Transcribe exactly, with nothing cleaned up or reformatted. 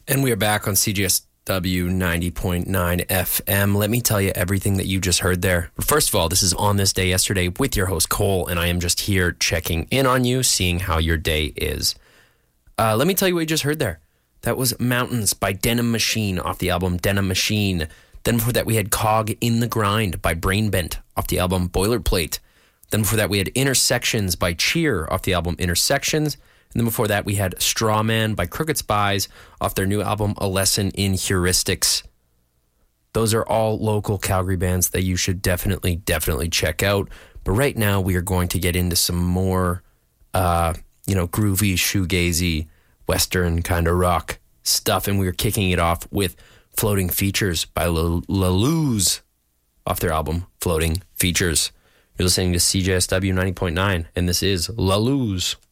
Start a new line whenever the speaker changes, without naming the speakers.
And we are back on C J S W ninety point nine F M. Let me tell you everything that you just heard there. But first of all, this is On This Day Yesterday with your host, Cole, and I am just here checking in on you, seeing how your day is. Uh, let me tell you what you just heard there. That was Mountains by Denim Machine off the album Denim Machine. Then before that, we had Cog in the Grind by Brain Bent off the album Boilerplate. Then before that, we had Intersections by Cheer off the album Intersections. And then before that, we had Strawman by Crooked Spies off their new album, A Lesson in Heuristics. Those are all local Calgary bands that you should definitely, definitely check out. But right now, we are going to get into some more, uh, you know, groovy, shoegazy, Western kind of rock stuff. And we are kicking it off with Floating Features by La, La Luz off their album, Floating Features. You're listening to C J S W ninety point nine, and this is La Luz.